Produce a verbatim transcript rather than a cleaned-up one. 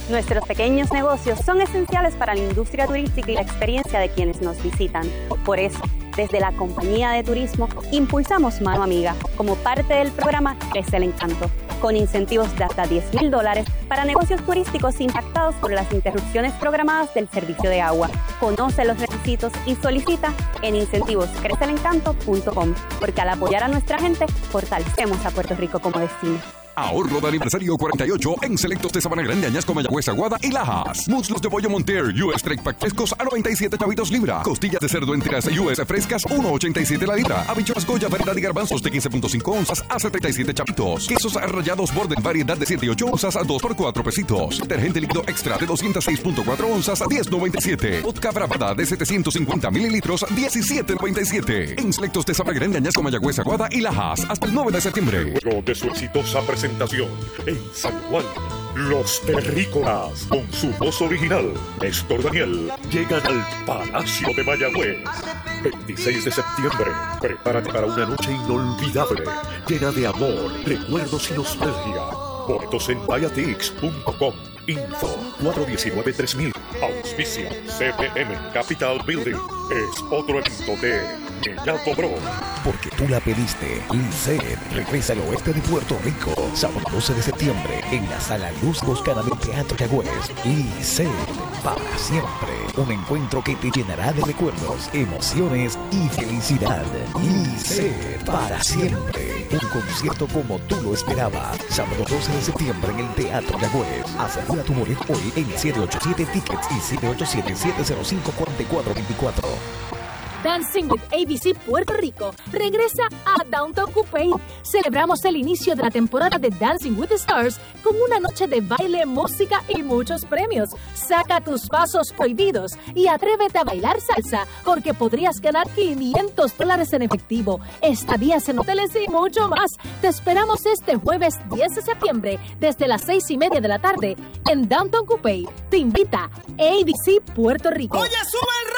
Nuestros pequeños negocios son esenciales para la industria turística y la experiencia de quienes nos visitan. Por eso, desde la Compañía de Turismo, impulsamos Mano Amiga como parte del programa Crece el Encanto, con incentivos de hasta diez mil dólares para negocios turísticos impactados por las interrupciones programadas del servicio de agua. Conoce los requisitos y solicita en incentivos crece el encanto punto com, porque al apoyar a nuestra gente, fortalecemos a Puerto Rico como destino. Ahorro de aniversario cuarenta y ocho en selectos de Sabana Grande, Añasco, Mayagüez, Aguada y Lajas. Muslos de pollo Monter U S Strike Pack frescos a noventa y siete chavitos libra. Costillas de cerdo enteras U S frescas uno ochenta y siete la libra. Habichuelas Goya, variedad y garbanzos de quince punto cinco onzas a setenta y siete chavitos. Quesos rallados Borden, variedad de siete y ocho onzas a dos por cuatro pesitos. Detergente líquido extra de doscientos seis punto cuatro onzas a diez noventa y siete. Vodka Bravada de setecientos cincuenta mililitros diecisiete noventa y siete. En selectos de Sabana Grande, Añasco, Mayagüez, Aguada y Lajas hasta el nueve de septiembre. Luego de su exitosa presentación en San Juan, los terrícolas, con su voz original, Néstor Daniel, llegan al Palacio de Mayagüez. veintiséis de septiembre, prepárate para una noche inolvidable, llena de amor, recuerdos y nostalgia. Boletos en vayatix punto com. Info cuatro uno nueve tres mil. Auspicia C P M Capital Building. Es otro evento de Mellato Bro. Porque tú la pediste. Licet regresa al oeste de Puerto Rico. Sábado doce de septiembre en la Sala Luz Boscana del Teatro Mayagüez. Licet para siempre. Un encuentro que te llenará de recuerdos, emociones y felicidad. Licet para siempre. Un concierto como tú lo esperabas. Sábado doce de septiembre en el Teatro Mayagüez. Asegura tu boleto hoy en siete ocho siete Tickets y siete ocho siete, siete cero cinco, cuatro cuatro dos cuatro. Dancing with A B C Puerto Rico regresa a Downtown Coupé. Celebramos el inicio de la temporada de Dancing with the Stars con una noche de baile, música y muchos premios. Saca tus pasos prohibidos y atrévete a bailar salsa, porque podrías ganar quinientos dólares en efectivo, estadías en hoteles y mucho más. Te esperamos este jueves diez de septiembre desde las seis y media de la tarde en Downtown Coupé. Te invita A B C Puerto Rico. ¡Oye, sube el